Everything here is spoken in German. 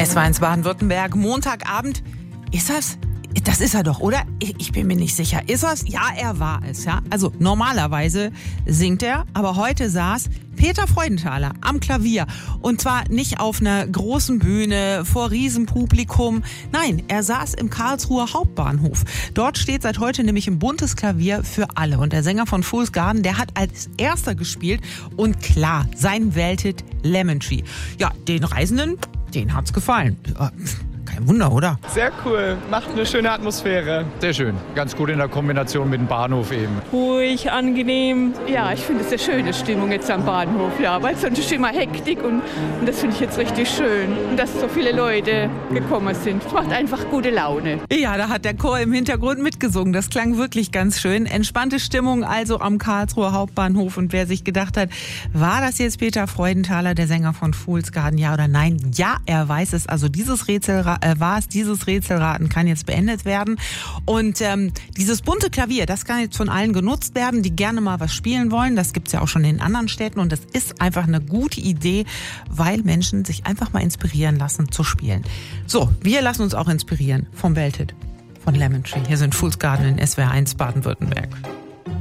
Es war in Baden-Württemberg, Montagabend. Ist das? Das ist er doch, oder? Ich bin mir nicht sicher. Ist das? Ja, er war es, ja. Also normalerweise singt er, aber heute saß Peter Freudenthaler am Klavier. Und zwar nicht auf einer großen Bühne vor Riesenpublikum. Nein, er saß im Karlsruher Hauptbahnhof. Dort steht seit heute nämlich ein buntes Klavier für alle. Und der Sänger von Fool's Garden, der hat als erster gespielt. Und klar, sein Welthit Lemon Tree. Ja, den Reisenden, denen hat's gefallen. Kein Wunder, oder? Sehr cool, macht eine schöne Atmosphäre. Sehr schön, ganz gut in der Kombination mit dem Bahnhof eben. Ruhig, angenehm. Ja, ich finde es eine schöne Stimmung jetzt am Bahnhof, ja, weil sonst ist immer Hektik und das finde ich jetzt richtig schön. Und dass so viele Leute gekommen sind. Es macht einfach gute Laune. Ja, da hat der Chor im Hintergrund mitgesungen. Das klang wirklich ganz schön. Entspannte Stimmung also am Karlsruher Hauptbahnhof. Und wer sich gedacht hat, war das jetzt Peter Freudenthaler, der Sänger von Fool's Garden, ja oder nein? Ja, er weiß es. Also dieses Rätselraten kann jetzt beendet werden. Und dieses bunte Klavier, das kann jetzt von allen genutzt werden, die gerne mal was spielen wollen. Das gibt's ja auch schon in anderen Städten. Und das ist einfach eine gute Idee, weil Menschen sich einfach mal inspirieren lassen zu spielen. So, wir lassen uns auch inspirieren vom Welthit von Lemon Tree. Hier sind Fool's Garden in SWR 1 Baden-Württemberg.